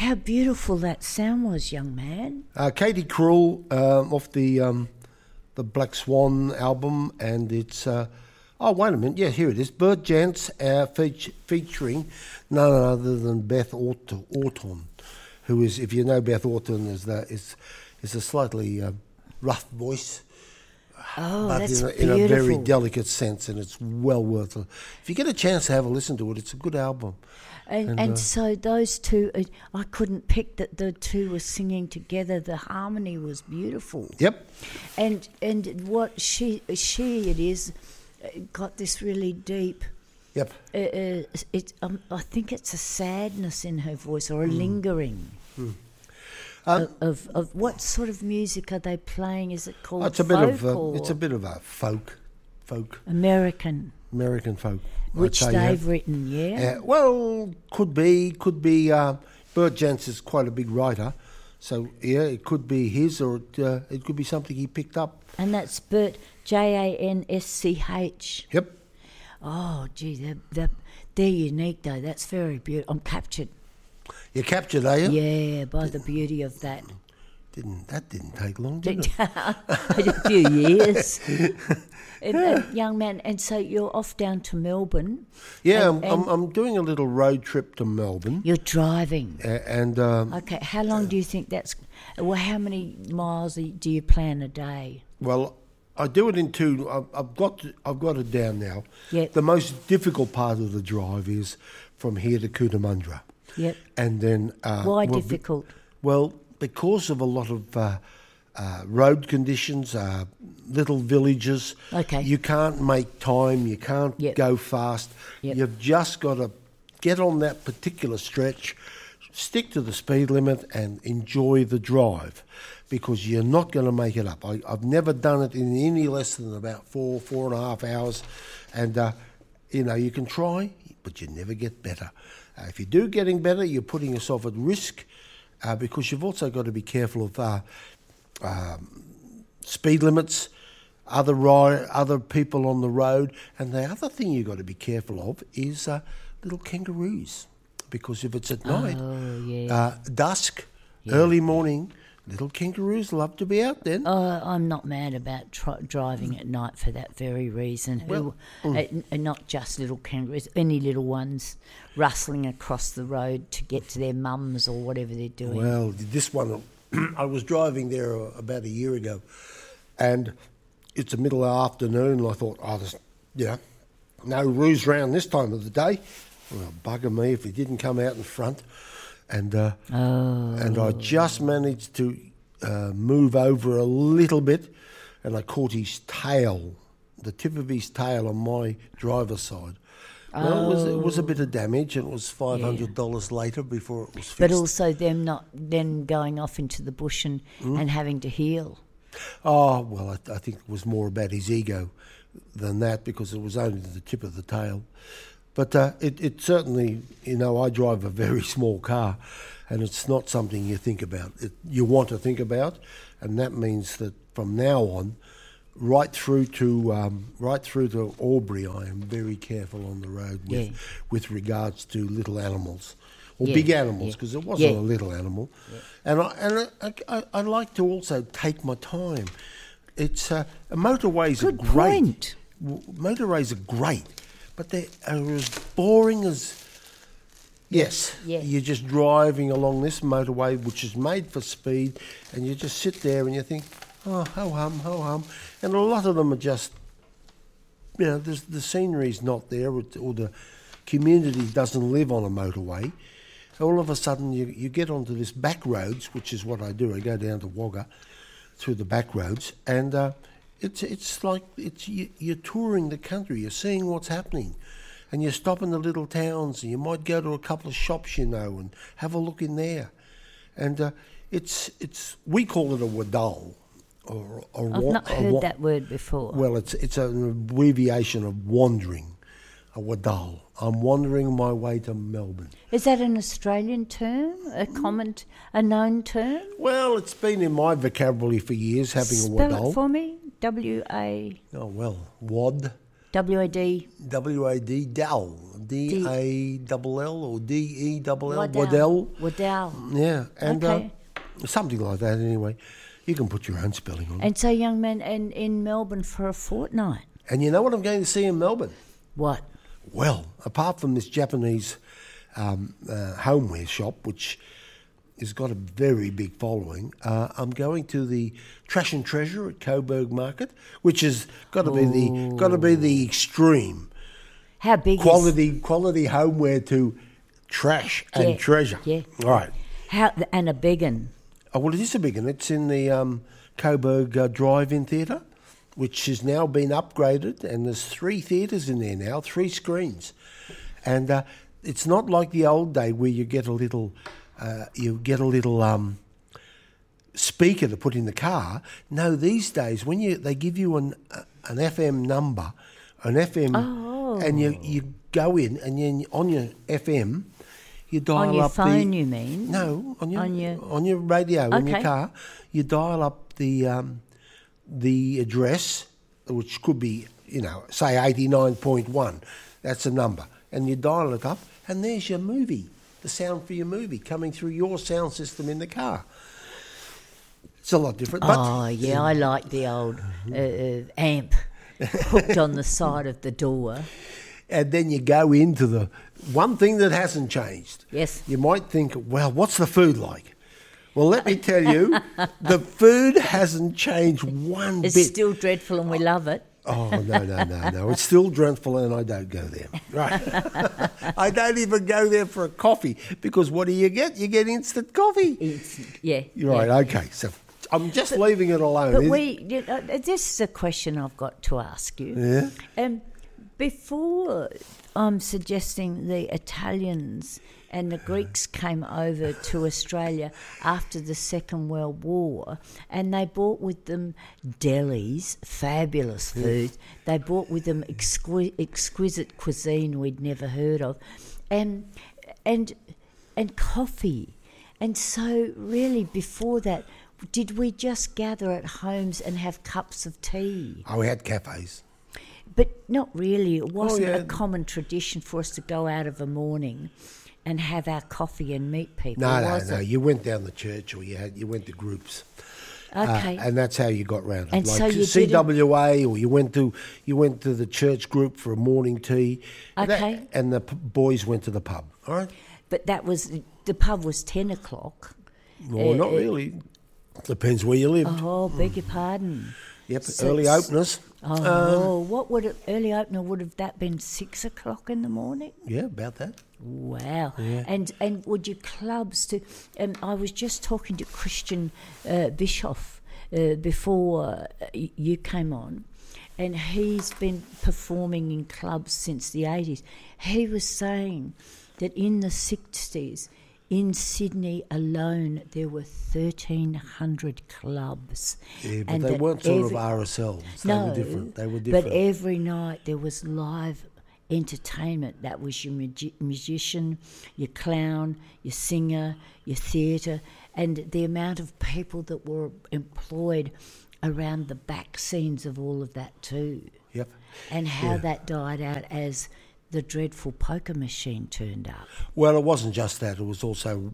How beautiful that sound was, young man. Katie Krul off the Black Swan album, and it's oh wait a minute, yeah, here it is. Bert Jantz featuring none other than Beth Orton, who is, if you know Beth Orton, is a slightly rough voice. Oh, but that's in a very beautiful. delicate sense, and it's well worth it. If you get a chance to have a listen to it, it's a good album. And so those two, I couldn't pick that the two were singing together. The harmony was beautiful. Yep. And what she it is, got this really deep. Yep. I think it's a sadness in her voice, or a lingering. Of what sort of music are they playing? Is it called It's a bit of a folk American, folk, which they've written, yeah. Well, could be. Bert Jantz is quite a big writer, so yeah, it could be his, or it could be something he picked up. And that's Bert, Jansch. Yep. Oh, gee, they're unique though. That's very beautiful. I'm captured. You're captured, are you? Yeah, by the beauty of that. That didn't take long, did it? A few years. Young man, and so you're off down to Melbourne. Yeah, I'm doing a little road trip to Melbourne. You're driving. Okay, how long do you think that's... Well, how many miles do you plan a day? Well, I do it in two... I've got it down now. Yep. The most difficult part of the drive is from here to Cootamundra. Yep. And then... Why difficult? Well, because of a lot of road conditions, little villages. Okay. You can't make time, you can't go fast. Yep. You've just got to get on that particular stretch, stick to the speed limit and enjoy the drive, because you're not going to make it up. I've never done it in any less than about 4.5 hours. And, you can try, but you never get better. If you do getting better, you're putting yourself at risk, because you've also got to be careful of speed limits, other people on the road, and the other thing you've got to be careful of is little kangaroos, because if it's at night, dusk, early morning, little kangaroos love to be out then. I'm not mad about driving at night for that very reason. Not just little kangaroos, any little ones rustling across the road to get to their mums or whatever they're doing. Well, this one, I was driving there about a year ago, and it's the middle of the afternoon, and I thought, there's no roos round this time of the day. Well, bugger me if he didn't come out in front. And I just managed to move over a little bit, and I caught his tail, the tip of his tail on my driver's side. Well, it was a bit of damage, and it was $500 later before it was fixed. But also them not then going off into the bush and having to heal. Oh, well, I think it was more about his ego than that, because it was only the tip of the tail. But it certainly, I drive a very small car, and it's not something you think about. You want to think about, and that means that from now on, right through to Albury, I am very careful on the road with regards to little animals or big animals, because it wasn't a little animal. Yeah. And I like to also take my time. It's motorways are great. Motorways are great. But they are as boring as... Yes, you're just driving along this motorway, which is made for speed, and you just sit there and you think, oh, ho-hum. And a lot of them are just, the scenery's not there, or the community doesn't live on a motorway. All of a sudden you get onto this back roads, which is what I do. I go down to Wagga through the back roads, and... It's like you're touring the country. You're seeing what's happening, and you stop in the little towns, and you might go to a couple of shops, and have a look in there. And we call it a wadal. I've not heard that word before. Well, it's an abbreviation of wandering, a wadal. I'm wandering my way to Melbourne. Is that an Australian term, a known term? Well, it's been in my vocabulary for years, having a wadal. Spell it for me. W-A... Oh, well, wad. W-A-D? W-A-D, Dell. D-A-L-L or D-E-L-L, Waddell. Yeah, and Okay. something like that anyway. You can put your own spelling on it. And so, young man, and in Melbourne for a fortnight. And you know what I'm going to see in Melbourne? What? Well, apart from this Japanese homeware shop, which has got a very big following, I'm going to the Trash and Treasure at Coburg Market, which has got to be the extreme How big quality homeware to trash and treasure. Yeah. All right. And a big one. Oh, well, it is a big one. It's in the Coburg Drive-In Theatre, which has now been upgraded, and there's 3 theatres in there now, 3 screens. And it's not like the old day where you get a little speaker to put in the car. No, these days when they give you an FM number, and you go in and you, on your FM you dial on your up phone. You mean? No, on your radio in your car. You dial up the address, which could be say 89.1. That's a number, and you dial it up, and there's your movie. The sound for your movie coming through your sound system in the car. It's a lot different. But, I like the old amp hooked on the side of the door. And then you go into the one thing that hasn't changed. Yes. You might think, well, what's the food like? Well, let me tell you, the food hasn't changed one bit. It's still dreadful and we love it. Oh, no. It's still dreadful and I don't go there. Right. I don't even go there for a coffee because what do you get? You get instant coffee. Right, okay. So I'm just leaving it alone. But this is a question I've got to ask you. Yeah? Before I'm suggesting the Italians and the Greeks came over to Australia after the Second World War, and they brought with them delis, fabulous food. They brought with them exquisite cuisine we'd never heard of, and coffee. And so really before that, did we just gather at homes and have cups of tea? Oh, we had cafes. But not really. It wasn't a common tradition for us to go out of a morning and have our coffee and meet people. No. You went down the church, or you went to groups. Okay. And that's how you got round it. And like so you CWA, or you went to the church group for a morning tea. Okay. And the boys went to the pub. All right. But the pub was 10 o'clock. Well, not really. Depends where you lived. Oh, beg your pardon. Yep, early openers. Early opener would have that been 6 o'clock in the morning? Yeah, about that. Wow. Yeah. And would your clubs to... I was just talking to Christian Bischoff before you came on, and he's been performing in clubs since the 80s. He was saying that in the 60s, in Sydney alone, there were 1,300 clubs. Yeah, but they weren't sort of RSLs. They were different. But every night there was live entertainment. That was your musician, your clown, your singer, your theatre, and the amount of people that were employed around the back scenes of all of that too. Yep. And how that died out as the dreadful poker machine turned up. Well, it wasn't just that. It was also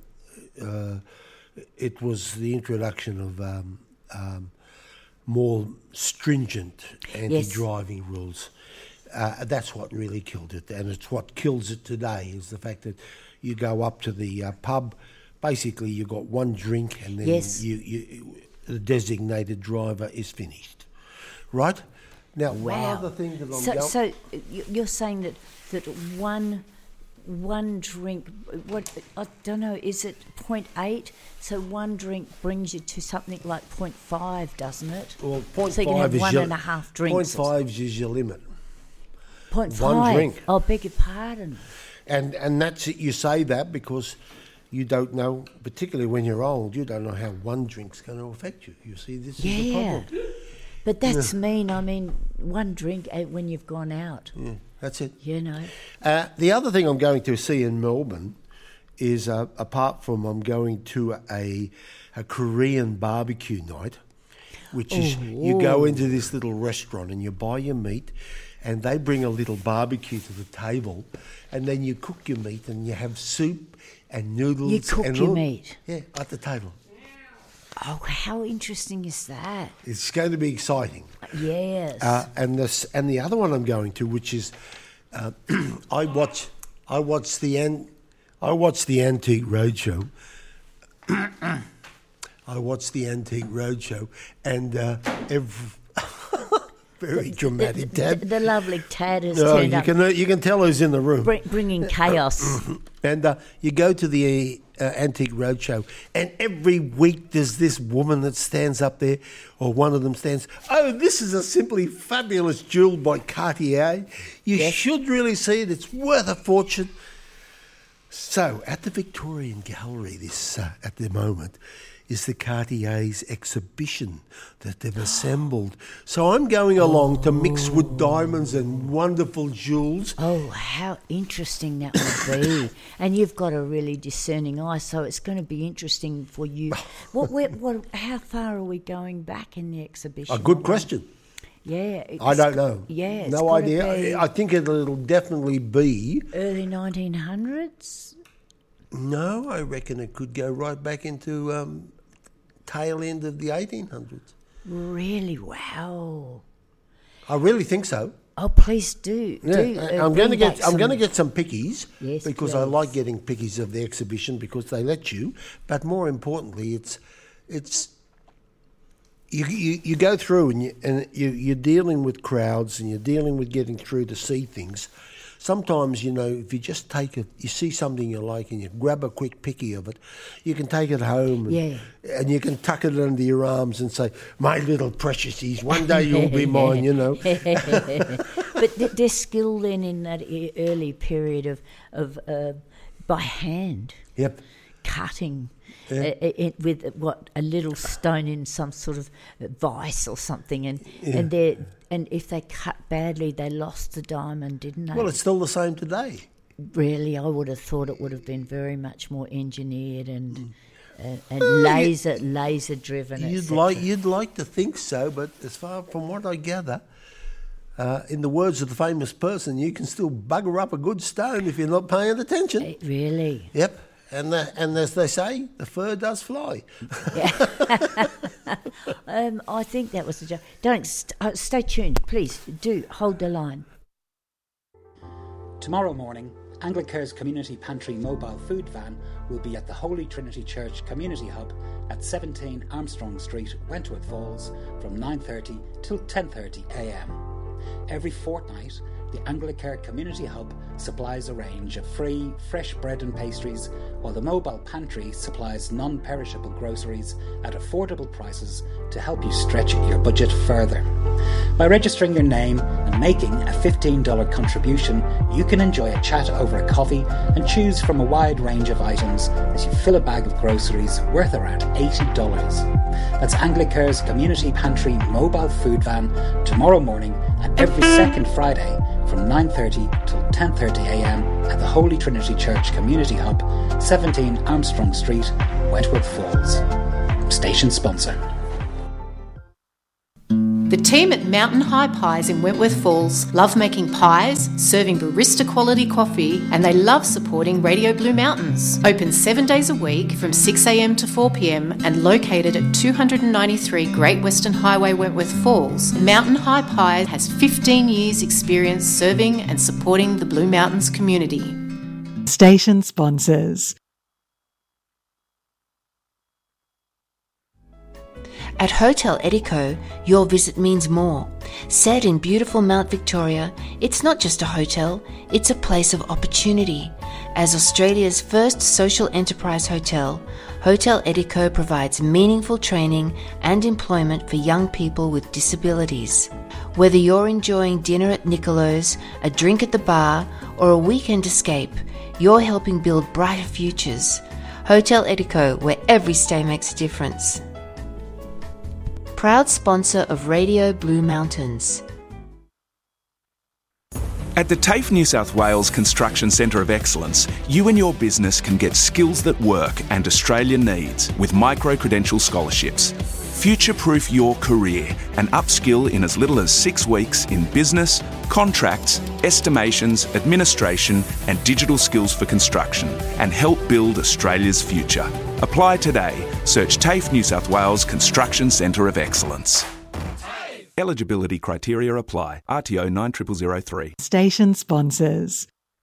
it was the introduction of more stringent anti-driving rules. That's what really killed it, and it's what kills it today, is the fact that you go up to the pub, basically you got one drink, and then the designated driver is finished. Right? Now, one other thing that I'm So you're saying that one drink, what I don't know, is it 0.8? So one drink brings you to something like 0.5, doesn't it? Well, 0.5 so you can have is one and a half drinks. 0.5 is your limit. 0.5. One drink. Oh, beg your pardon. And that's it. You say that because you don't know, particularly when you're old, you don't know how one drink's going to affect you. You see, this is the problem. But that's mean. I mean, one drink when you've gone out. Yeah, that's it. You know. The other thing I'm going to see in Melbourne is, apart from I'm going to a Korean barbecue night, which is you go into this little restaurant and you buy your meat, and they bring a little barbecue to the table, and then you cook your meat and you have soup and noodles. You cook your meat? Yeah, at the table. Oh, how interesting is that? It's going to be exciting. Yes. And the other one I'm going to, which is, I watch the Antique Roadshow. I watched the Antique Roadshow, and very dramatic, Tad. The lovely Tad has turned up. You can tell who's in the room. Bringing chaos. And you go to the Antique Roadshow, and every week there's this woman that stands up there, or one of them stands, "Oh, this is a simply fabulous jewel by Cartier. You should really see it. It's worth a fortune." So, at the Victorian Gallery at the moment is the Cartier's exhibition that they've assembled. So I'm going along to mix with diamonds and wonderful jewels. Oh, how interesting that would be. And you've got a really discerning eye, so it's going to be interesting for you. How far are we going back in the exhibition? A good question. Yeah. I don't know. Yeah. No idea. I think it'll definitely be... early 1900s? No, I reckon it could go right back into tail end of the 1800s. Really? Wow. I really think so. Oh, please do. Yeah, I'm going to get some pickies, yes, because please. I like getting pickies of the exhibition because they let you. But more importantly, it's you go through and you're dealing with crowds and you're dealing with getting through to see things. Sometimes, if you just you see something you like and you grab a quick picky of it, you can take it home and you can tuck it under your arms and say, "My little preciousies, one day you'll be mine," But there's skill then in that early period of by hand. Yep. Cutting. With a little stone in some sort of vice or something, and if they cut badly, they lost the diamond, didn't they? Well, it's still the same today. Really, I would have thought it would have been very much more engineered and laser driven. You'd like to think so, but as far from what I gather, in the words of the famous person, you can still bugger up a good stone if you're not paying attention. Really? Yep. And as they say, the fur does fly. Yeah. I think that was a joke. Don't stay tuned, please. Do hold the line. Tomorrow morning, Anglicare's Community Pantry mobile food van will be at the Holy Trinity Church Community Hub at 17 Armstrong Street, Wentworth Falls, from 9:30 till 10:30 a.m. Every fortnight, the Anglicare Community Hub supplies a range of free, fresh bread and pastries, while the mobile pantry supplies non-perishable groceries at affordable prices to help you stretch your budget further. By registering your name and making a $15 contribution, you can enjoy a chat over a coffee and choose from a wide range of items as you fill a bag of groceries worth around $80. That's Anglicare's Community Pantry mobile food van tomorrow morning and every second Friday from 9:30 till 10:30 a.m. at the Holy Trinity Church Community Hub, 17 Armstrong Street, Wentworth Falls. Station sponsor. The team at Mountain High Pies in Wentworth Falls love making pies, serving barista quality coffee, and they love supporting Radio Blue Mountains. Open 7 days a week from 6 a.m. to 4 p.m. and located at 293 Great Western Highway, Wentworth Falls, Mountain High Pies has 15 years experience serving and supporting the Blue Mountains community. Station sponsors. At Hotel Edico, your visit means more. Set in beautiful Mount Victoria, it's not just a hotel, it's a place of opportunity. As Australia's first social enterprise hotel, Hotel Edico provides meaningful training and employment for young people with disabilities. Whether you're enjoying dinner at Nicolo's, a drink at the bar, or a weekend escape, you're helping build brighter futures. Hotel Edico, where every stay makes a difference. Proud sponsor of Radio Blue Mountains. At the TAFE New South Wales Construction Centre of Excellence, you and your business can get skills that work and Australia needs with micro-credential scholarships. Future-proof your career and upskill in as little as 6 weeks in business, contracts, estimations, administration and digital skills for construction, and help build Australia's future. Apply today. Search TAFE New South Wales Construction Centre of Excellence. Eligibility criteria apply. RTO 90003. Station sponsors.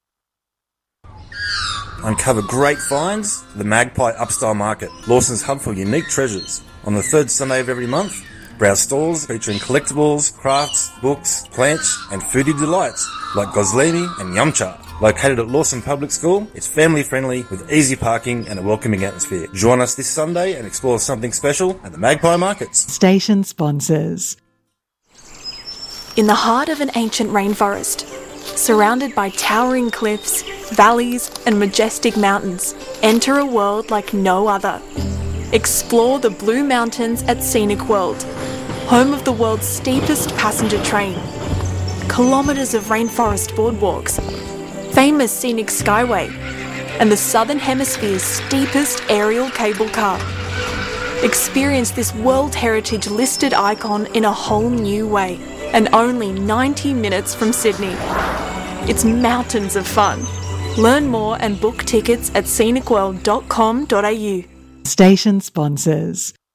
Uncover great finds, the Magpie Upstyle Market, Lawson's hub for unique treasures. On the third Sunday of every month, browse stalls featuring collectibles, crafts, books, plants and foodie delights like Goslimi and Yumcha. Located at Lawson Public School, it's family friendly with easy parking and a welcoming atmosphere. Join us this Sunday and explore something special at the Magpie Markets. Station sponsors. In the heart of an ancient rainforest, surrounded by towering cliffs, valleys and majestic mountains, enter a world like no other. Explore the Blue Mountains at Scenic World, home of the world's steepest passenger train, kilometres of rainforest boardwalks, famous scenic skyway, and the Southern Hemisphere's steepest aerial cable car. Experience this World Heritage listed icon in a whole new way, and only 90 minutes from Sydney. It's mountains of fun. Learn more and book tickets at scenicworld.com.au. Station sponsors.